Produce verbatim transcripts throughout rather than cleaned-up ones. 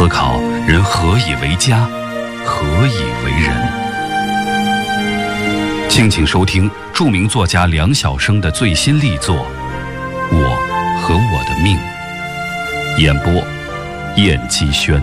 思考人何以为家，何以为人。敬请收听著名作家梁晓声的最新力作《我和我的命》，演播燕姬轩。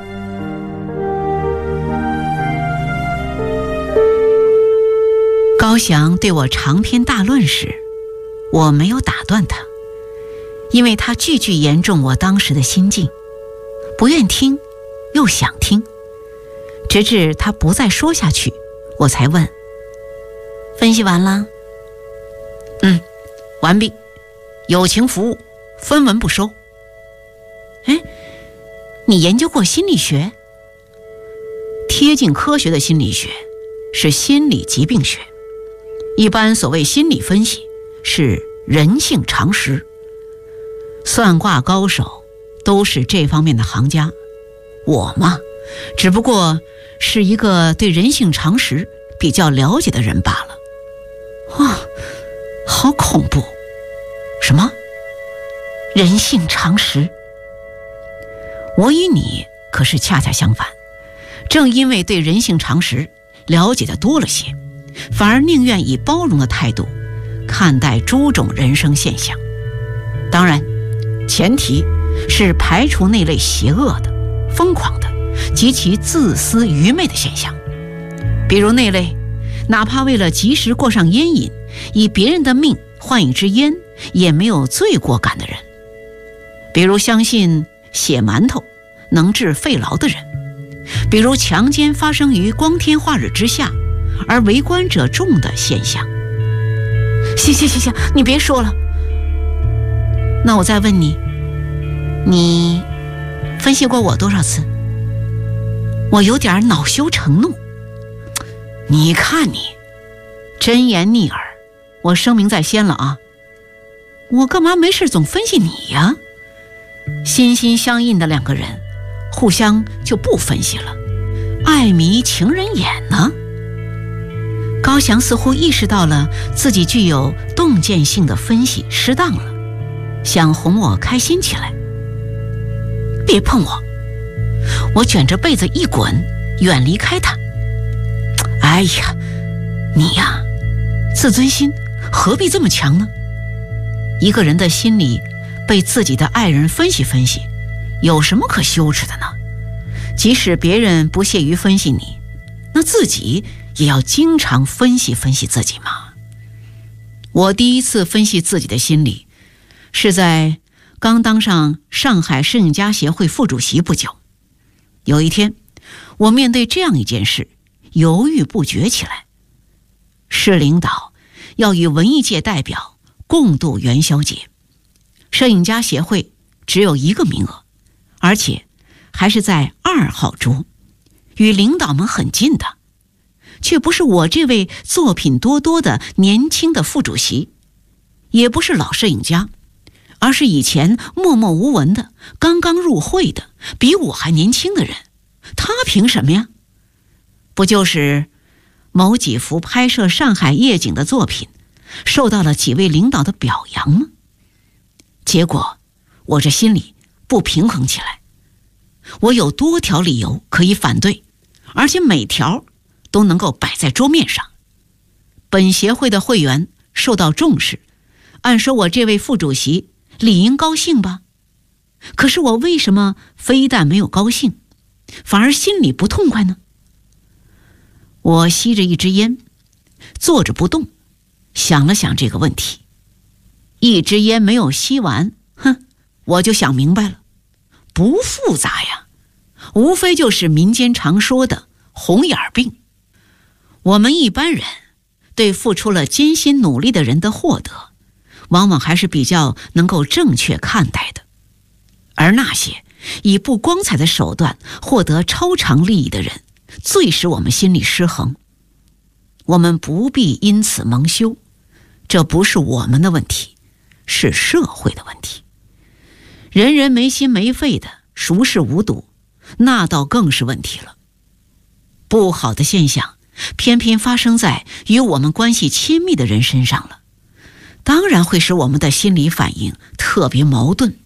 高翔对我长篇大论时，我没有打断他，因为他句句言中我当时的心境，不愿听又想听，直至他不再说下去，我才问：分析完了？嗯，完毕，友情服务，分文不收。哎，你研究过心理学？贴近科学的心理学是心理疾病学，一般所谓心理分析是人性常识，算卦高手都是这方面的行家。我嘛，只不过是一个对人性常识比较了解的人罢了。哇，好恐怖！什么？人性常识？我与你可是恰恰相反，正因为对人性常识了解的多了些，反而宁愿以包容的态度看待诸种人生现象。当然，前提是排除那类邪恶的、疯狂的、极其自私愚昧的现象，比如那类哪怕为了及时过上烟瘾，以别人的命换一支烟也没有罪过感的人，比如相信血馒头能治肺痨的人，比如强奸发生于光天化日之下而围观者众的现象。行行行行，你别说了。那我再问你，你分析过我多少次？我有点恼羞成怒。你看你，真言逆耳，我声明在先了啊！我干嘛没事总分析你呀？心心相印的两个人，互相就不分析了，爱迷情人眼呢？高翔似乎意识到了自己具有洞见性的分析失当了，想哄我开心起来。别碰我！我卷着被子一滚，远离开他。哎呀，你呀，自尊心何必这么强呢？一个人的心里被自己的爱人分析分析，有什么可羞耻的呢？即使别人不屑于分析你，那自己也要经常分析分析自己嘛。我第一次分析自己的心理，是在刚当上上海摄影家协会副主席不久。有一天，我面对这样一件事犹豫不决起来。市领导要与文艺界代表共度元宵节，摄影家协会只有一个名额，而且还是在二号桌，与领导们很近的，却不是我这位作品多多的年轻的副主席，也不是老摄影家，而是以前默默无闻的刚刚入会的比我还年轻的人。他凭什么呀？不就是某几幅拍摄上海夜景的作品受到了几位领导的表扬吗？结果我这心里不平衡起来。我有多条理由可以反对，而且每条都能够摆在桌面上。本协会的会员受到重视，按说我这位副主席理应高兴吧？可是我为什么非但没有高兴，反而心里不痛快呢？我吸着一支烟，坐着不动，想了想这个问题。一支烟没有吸完，哼，我就想明白了，不复杂呀，无非就是民间常说的红眼病。我们一般人对付出了艰辛努力的人的获得，往往还是比较能够正确看待的，而那些以不光彩的手段获得超常利益的人，最使我们心里失衡。我们不必因此蒙羞，这不是我们的问题，是社会的问题。人人没心没肺的熟视无睹，那倒更是问题了。不好的现象偏偏发生在与我们关系亲密的人身上了，当然会使我们的心理反应特别矛盾。